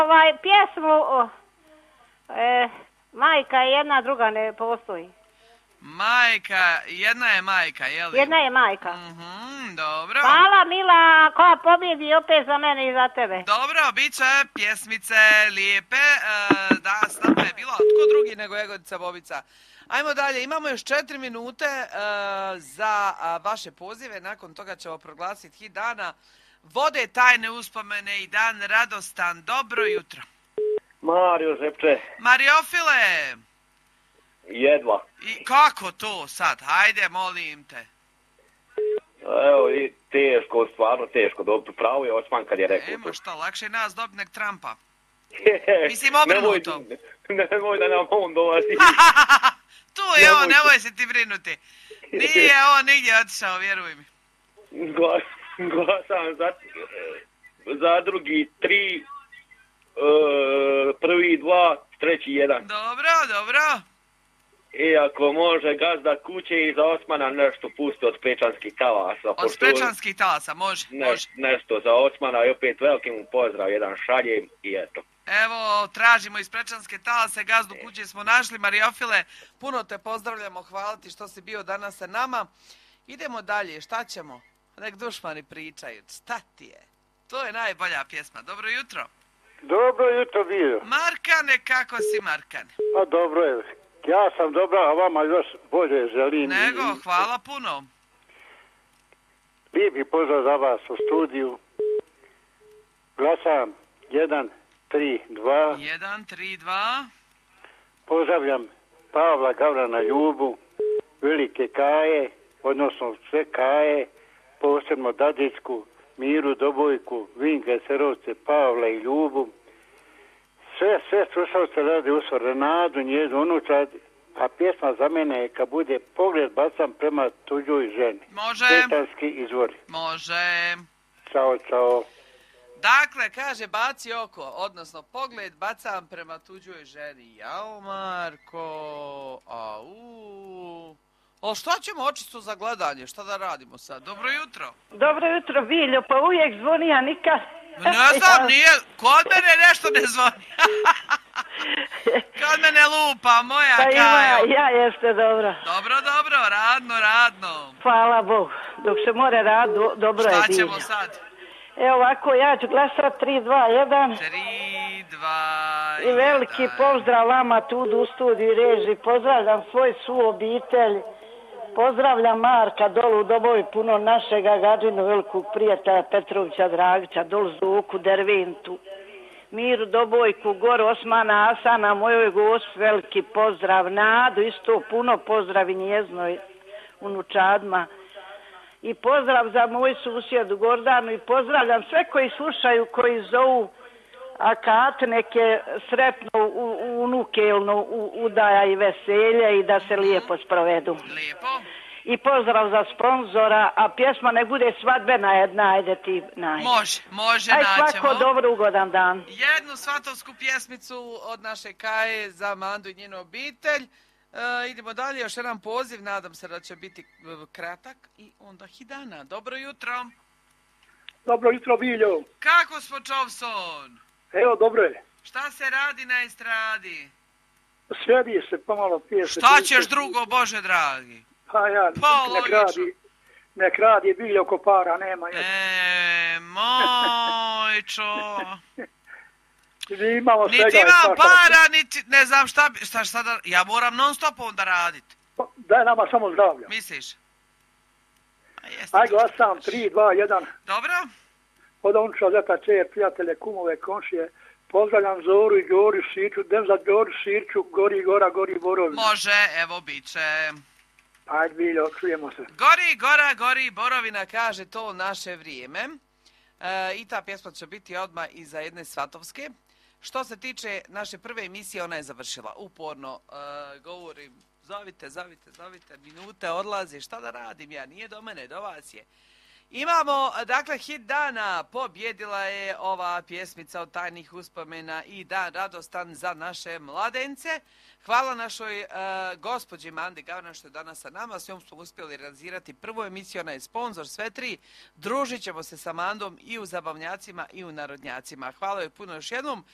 Pjesmu majka jedna, druga ne postoji. Majka, jedna je majka, je li? Jedna je majka. Dobro. Hvala Mila, koja pobjedi opet za mene i za tebe. Dobro, bit će pjesmice lijepe. Da, s nama je bila tko drugi nego Jagodica Bobica. Ajmo dalje, imamo još 4 minute za vaše pozive. Nakon toga ćemo proglasiti hit dana. Vode tajne uspomene i dan radostan. Dobro jutro. Mario Žepče. Mariofile. Jedva. I kako to sad? Hajde, molim te. Evo, i teško, stvarno teško dobiti. Pravo je Osman kad je rekao. Emo šta, lakše nas dobiti nek Trumpa. Mislim, obrnuto. Nemoj da nam on dolazi. Tu je on, nemoj se ti brinuti. Nije on nigdje otišao, vjeruj mi. Glasam za drugi 3, prvi 2, treći 1. Dobro, dobro. I ako može gazda kuće i za Osmana nešto pusti od sprečanskih talasa. Od sprečanskih talasa, može. Nešto za Osmana i opet veliki mu pozdrav, jedan šaljem i eto. Evo, tražimo iz sprečanske talase, gazdu kuće smo našli. Mariofile, puno te pozdravljamo, hvala ti što si bio danas sa nama. Idemo dalje, šta ćemo? Nek dušmani pričaju, šta ti je? To je najbolja pjesma. Dobro jutro. Dobro jutro bio. Markane, kako si Markane? Pa dobro je. Ja sam dobra, a vama još bolje želim. Nego, hvala puno. Lijepi pozdrav za vas u studiju. Glasam 1, 3, 2. 1, 3, 2. Pozdravljam Pavla Gavrana Ljubu, Velike Kaje, odnosno sve Kaje, posebno Dadicku, Miru Dobojku, Vinke, Serovce, Pavla i Ljubu. Sve slušalce radi usor Renadu, njeznu unučad, a pjesma za mene je kad bude pogled bacam prema tuđoj ženi. Može. Petarski izvori. Može. Ćao, čao. Dakle, kaže, baci oko, odnosno pogled bacam prema tuđoj ženi. Jao, Marko, au. O, šta ćemo očistu za gledanje? Šta da radimo sad? Dobro jutro. Dobro jutro, Biljo, pa uvijek zvoni, a nikad. Ne znam, nije, kod mene nešto ne zvoni. Kod mene lupa, moja pa Kajo. Ja jeste dobro. Dobro, radno. Hvala Bogu, dok se more rad, dobro je Biljo. Šta ćemo sad? Evo ovako, ja ću glasati 3, 2, 1. 3, 2, 1. I veliki pozdrav vama tu u studiju i režiji. Pozdravljam svoju svu obitelj. Pozdravljam Marka dolu u Doboj, puno našega Gađinu velikog prijatelja Petrovića Dragića, dolu Zuku, Dervintu, Miru Dobojku, Goru Osmana, Asana, mojoj gospi, veliki pozdrav, Nadu, isto puno pozdrav i njeznoj unučadma. I pozdrav za moju susjedu Gordanu i pozdravljam sve koji slušaju, koji zovu, a kad neke sretno unuke udaja i veselje i da se lijepo sprovedu. Lijepo. I pozdrav za sponzora, a pjesma ne bude svadbena jedna, ajde ti najde. Može, naćemo. Aj svako dobro, ugodan dan. Jednu svatovsku pjesmicu od naše Kaje za Mandu i njenu obitelj. Idemo dalje, još jedan poziv, nadam se da će biti kratak i onda hidana. Dobro jutro. Dobro jutro, Biljo. Kako smo, Čovson? Evo, dobro je. Šta se radi na estradi? Svedi se pomalo pjesme. Šta ćeš drugo, Bože dragi? Pa ja, nek radi Biljo ko para, nema. Mojčo. Niti imam para, niti ne znam šta da... Ja moram non stop onda radit. Daj nama samo zdravlja. Misliš? Aj glasam, 3, 2, 1. Dobro. Od onča, zeta, čer, prijatelje, kumove, komšije. Pozdravljam Zoru i Gori Sirču. Dem za Gori Sirču, gori gora, gori borovina. Može, evo bit će. Ajde, Biljo, čujemo se. Gori gora, gori borovina, kaže to naše vrijeme. I ta pjesma će biti odmah iza jedne svatovske. Što se tiče naše prve emisije, ona je završila. Uporno govorim, zovite, minute odlaze, šta da radim ja, nije do mene, do vas je. Imamo, dakle, hit dana, pobjedila je ova pjesmica od tajnih uspomena i dan radostan za naše mladence. Hvala našoj gospođi Mandi Gavran što je danas sa nama, s njom smo uspjeli realizirati prvu emisiju, ona je sponsor sve tri. Družit ćemo se sa Mandom i u zabavnjacima i u narodnjacima. Hvala joj puno još jednom.